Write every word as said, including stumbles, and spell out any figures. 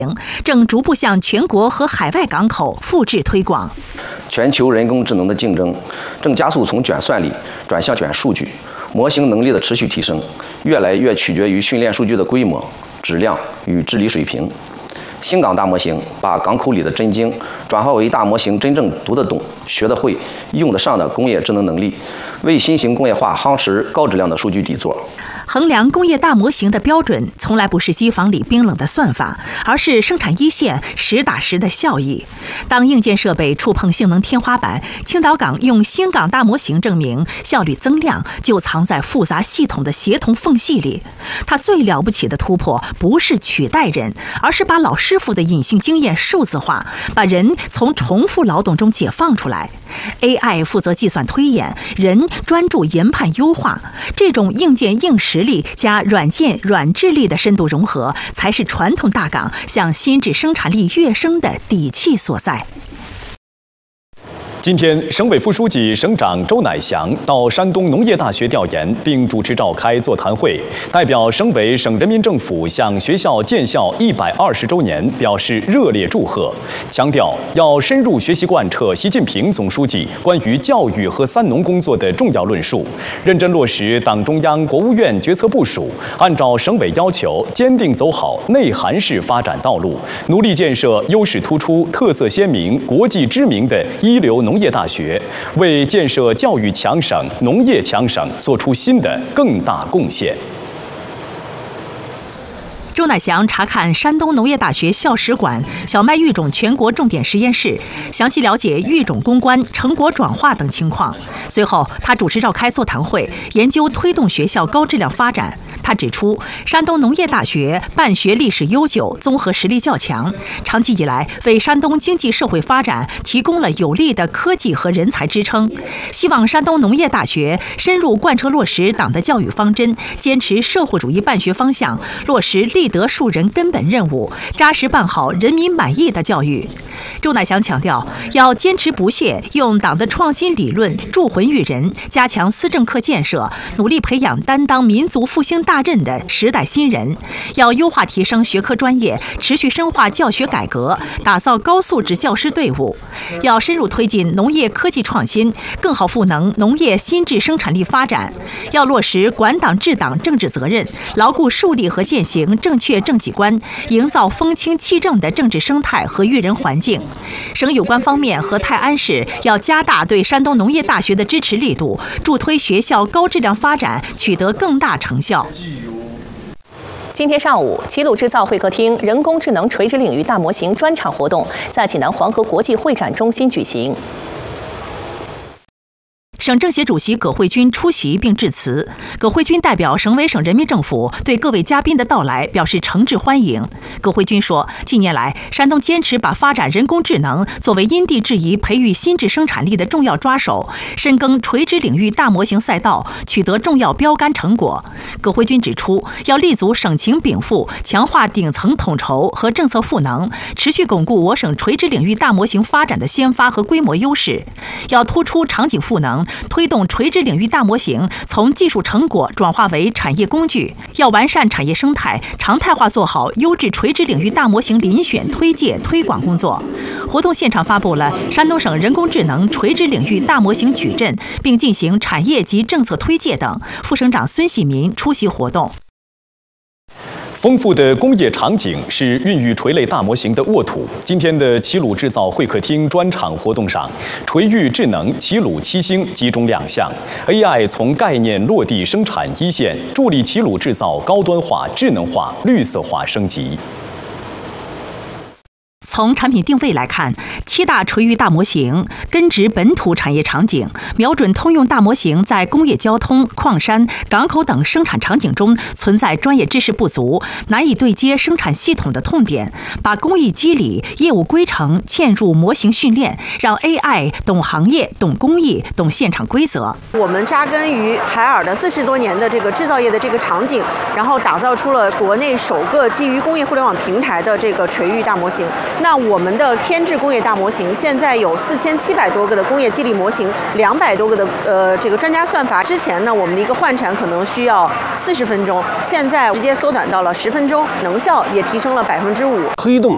正逐步向全国和海外港口复制推广。 全球人工智能的竞争正加速从卷算力转向卷数据，模型能力的持续提升，越来越取决于训练数据的规模、质量与治理水平。新港大模型把港口里的真经转化为大模型真正读得懂、学得会、用得上的工业智能能力，为新型工业化夯实高质量的数据底座。 衡量工业大模型的标准，从来不是机房里冰冷的算法，而是生产一线实打实的效益。当硬件设备触碰性能天花板，青岛港用新港大模型证明效率增量就藏在复杂系统的协同缝隙里。它最了不起的突破，不是取代人，而是把老师傅的隐性经验数字化，把人从重复劳动中解放出来。A I 负责计算推演，人专注研判优化。这种硬件硬实力加软件软智力的深度融合，才是传统大港向新质生产力跃升的底气所在。 今天，省委副书记、省长周乃祥到山东农业大学调研，并主持召开座谈会，代表省委、省人民政府向学校建校一百二十周年表示热烈祝贺，强调要深入学习贯彻习近平总书记关于教育和三农工作的重要论述，认真落实党中央、国务院决策部署，按照省委要求，坚定走好内涵式发展道路，努力建设优势突出、特色鲜明、国际知名的一流农业大学，为建设教育强省、农业强省做出新的更大贡献。 周乃祥查看山东农业大学校史馆、小麦育种全国重点实验室，详细了解育种攻关、成果转化等情况。随后，他主持召开座谈会，研究推动学校高质量发展。他指出，山东农业大学办学历史悠久，综合实力较强，长期以来为山东经济社会发展提供了有力的科技和人才支撑。希望山东农业大学深入贯彻落实党的教育方针，坚持社会主义办学方向，落实立德树人根本任务，扎实办好人民满意的教育。周乃祥强调，要坚持不懈用党的创新理论铸魂育人，加强思政课建设，努力培养担当民族复兴大任的时代新人。要优化提升学科专业，持续深化教学改革，打造高素质教师队伍。要深入推进农业科技创新，更好赋能农业新质生产力发展。要落实管党治党政治责任，牢固树立和践行正确政绩观，营造风清气正的政治生态和育人环境。省有关方面和泰安市要加大对山东农业大学的支持力度，助推学校高质量发展取得更大成效。 今天上午，齐鲁制造会客厅人工智能垂直领域大模型专场活动在济南黄河国际会展中心举行。 省政协主席葛慧君出席并致辞。葛慧君代表省委省人民政府对各位嘉宾的到来表示诚挚欢迎。葛慧君说，近年来，山东坚持把发展人工智能作为因地制宜培育新质生产力的重要抓手，深耕垂直领域大模型赛道，取得重要标杆成果。葛慧君指出，要立足省情禀赋，强化顶层统筹和政策赋能，持续巩固我省垂直领域大模型发展的先发和规模优势。要突出场景赋能，推动垂直领域大模型从技术成果转化为产业工具，要完善产业生态，常态化做好优质垂直领域大模型遴选、推介、推广工作。活动现场发布了山东省人工智能垂直领域大模型矩阵，并进行产业及政策推介等。副省长孙喜民出席活动。 丰富的工业场景是孕育垂类大模型的沃土。今天的齐鲁制造会客厅专场活动上，垂育智能齐鲁七星集中亮相 ，A I 从概念落地生产一线，助力齐鲁制造高端化、智能化、绿色化升级。 从产品定位来看，七大垂育大模型根植本土产业场景，瞄准通用大模型在工业、交通、矿山、港口等生产场景中存在专业知识不足、难以对接生产系统的痛点，把工艺机理、业务规程嵌入模型训练，让 A I 懂行业、懂工艺、懂现场规则。 我们扎根于海尔的四十多年的这个制造业的这个场景，然后打造出了国内首个基于工业互联网平台的这个垂育大模型。那我们的天智工业大模型现在有四千七百多个的工业激励模型，两百多个的呃这个专家算法。之前呢，我们的一个换产可能需要四十分钟，现在直接缩短到了十分钟，能效也提升了百分之五。 推动